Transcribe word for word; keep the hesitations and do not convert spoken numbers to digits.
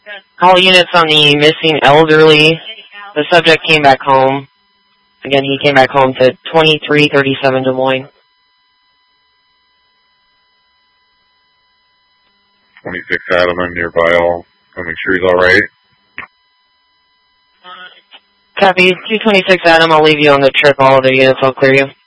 All units on the missing elderly. The subject came back home. Again, he came back home to twenty-three thirty-seven Des Moines. twenty-six Adam, I'm nearby. I'll go make sure he's all right. Copy. two twenty-six Adam, I'll leave you on the trip. All other units, I'll clear you.